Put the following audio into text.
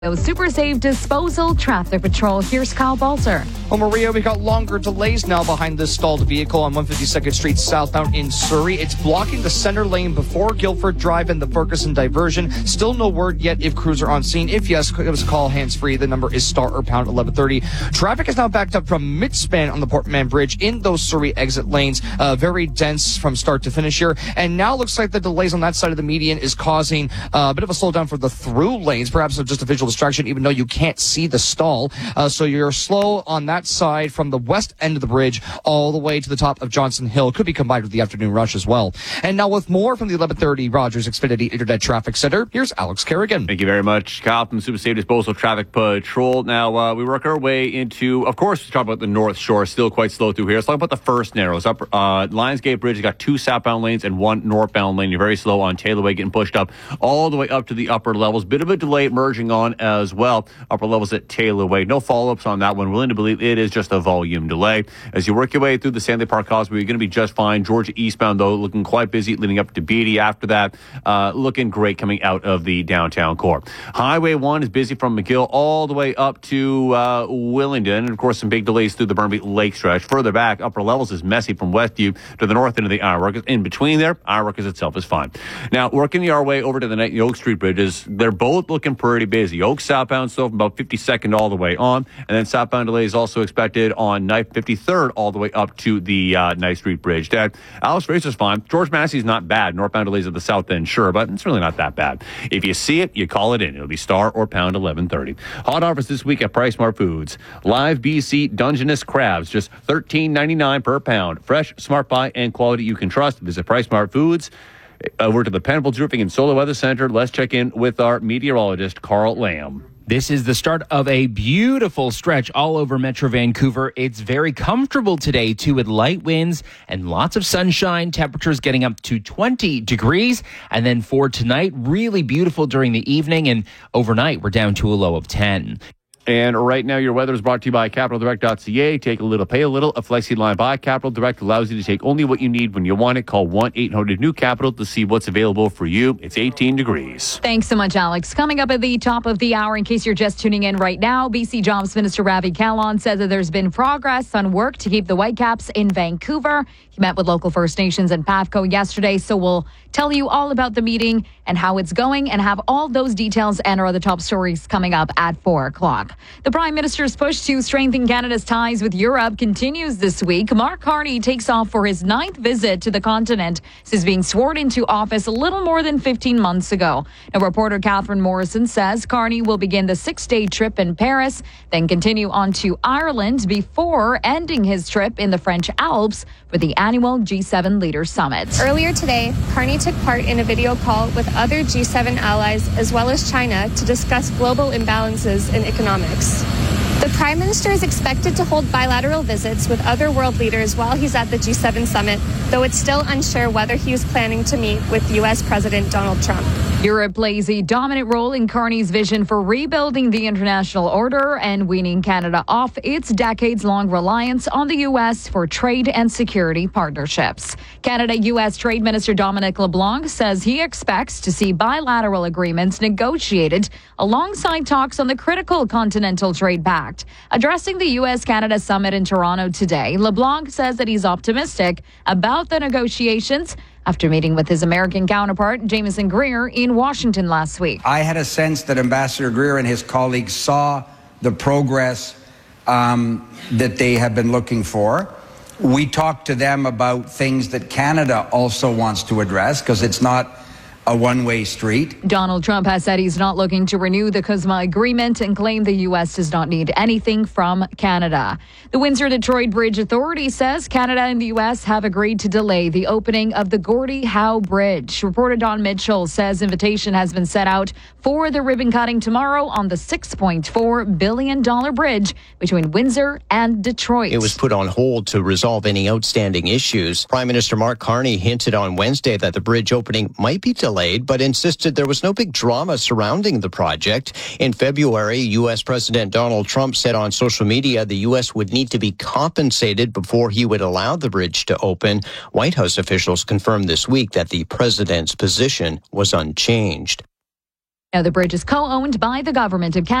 Super Safe Disposal Traffic Patrol. Here's Kyle Balzer. Well, Maria, we got longer delays now behind this stalled vehicle on 152nd Street southbound in Surrey. It's blocking the center lane before Guildford Drive and the Ferguson diversion. Still no word yet if crews are on scene. If yes, give us a call hands-free. The number is star or pound 1130. Traffic is now backed up from mid-span on the Portman Bridge in those Surrey exit lanes. Very dense from start to finish here. And now looks like the delays on that side of the median is causing a bit of a slowdown for the through lanes, perhaps just a visual distraction, even though you can't see the stall. So you're slow on that side from the west end of the bridge all the way to the top of Johnson Hill. Could be combined with the afternoon rush as well. And now with more from the 1130 Rogers Xfinity Internet Traffic Center, here's Alex Kerrigan. Thank you very much, Kyle, from Super Safe Disposal Traffic Patrol. Now, we work our way into, of course, we talk about the North Shore, still quite slow through here. Let's talk about the first narrows. Up Lionsgate Bridge, you got 2 southbound lanes and 1 northbound lane. You're very slow on Taylorway, getting pushed up all the way up to the upper levels. Bit of a delay merging on as well. Upper levels at Taylorway. No follow-ups on that one. Willing to believe it is just a volume delay. As you work your way through the Stanley Park Causeway, you're going to be just fine. Georgia eastbound, though, looking quite busy leading up to Beatty. After that, looking great coming out of the downtown core. Highway 1 is busy from McGill all the way up to Willingdon. And, of course, some big delays through the Burnaby Lake stretch. Further back, upper levels is messy from Westview to the north end of the Ironworkers. In between there, Ironworkers itself is fine. Now, working our way over to the Knight and Oak Street bridges, they're both looking pretty busy. Oak southbound, so from about 52nd all the way on. And then southbound delays also expected on Knight 53rd all the way up to the Knight Street Bridge. Dad, Alice Fraser's fine. George Massey's not bad. Northbound delays at the south end, sure, but it's really not that bad. If you see it, you call it in. It'll be star or pound 1130. Hot offers this week at Price Smart Foods. Live BC Dungeness crabs, just $13.99 per pound. Fresh, smart buy, and quality you can trust. Visit Price Smart Foods. Over to the Penfolds Roofing and Solar Weather Center. Let's check in with our meteorologist, Carl Lamb. This is the start of a beautiful stretch all over Metro Vancouver. It's very comfortable today, too, with light winds and lots of sunshine. Temperatures getting up to 20 degrees. And then for tonight, really beautiful during the evening. And overnight, we're down to a low of 10. And right now, your weather is brought to you by CapitalDirect.ca. Take a little, pay a little. A flexi line by Capital Direct allows you to take only what you need when you want it. Call 1-800-NEW-CAPITAL to see what's available for you. It's 18 degrees. Thanks so much, Alex. Coming up at the top of the hour, in case you're just tuning in right now, BC Jobs Minister Ravi Kahlon says that there's been progress on work to keep the Whitecaps in Vancouver. He met with local First Nations and PAFCO yesterday, so we'll tell you all about the meeting and how it's going and have all those details and our other top stories coming up at 4 o'clock. The Prime Minister's push to strengthen Canada's ties with Europe continues this week. Mark Carney takes off for his 9th visit to the continent since being sworn into office a little more than 15 months ago. Now, reporter Catherine Morrison says Carney will begin the 6-day trip in Paris, then continue on to Ireland before ending his trip in the French Alps for the annual G7 Leaders Summit. Earlier today, Carney took part in a video call with other G7 allies as well as China to discuss global imbalances in economics. The Prime Minister is expected to hold bilateral visits with other world leaders while he's at the G7 summit, though it's still unsure whether he was planning to meet with U.S. President Donald Trump. Europe plays a dominant role in Carney's vision for rebuilding the international order and weaning Canada off its decades-long reliance on the U.S. for trade and security partnerships. Canada-U.S. Trade Minister Dominic LeBlanc says he expects to see bilateral agreements negotiated alongside talks on the critical Continental Trade Pact. Addressing the U.S.-Canada summit in Toronto today, LeBlanc says that he's optimistic about the negotiations after meeting with his American counterpart, Jameson Greer, in Washington last week. I had a sense that Ambassador Greer and his colleagues saw the progress that they have been looking for. We talked to them about things that Canada also wants to address, because it's not a one-way street. Donald Trump has said he's not looking to renew the CUSMA agreement and claimed the U.S. does not need anything from Canada. The Windsor-Detroit Bridge Authority says Canada and the U.S. have agreed to delay the opening of the Gordie Howe Bridge. Reporter Don Mitchell says invitation has been set out for the ribbon cutting tomorrow on the $6.4 billion bridge between Windsor and Detroit. It was put on hold to resolve any outstanding issues. Prime Minister Mark Carney hinted on Wednesday that the bridge opening might be delayed, but insisted there was no big drama surrounding the project. In February, U.S. President Donald Trump said on social media the U.S. would need to be compensated before he would allow the bridge to open. White House officials confirmed this week that the president's position was unchanged. Now, the bridge is co-owned by the government of Canada.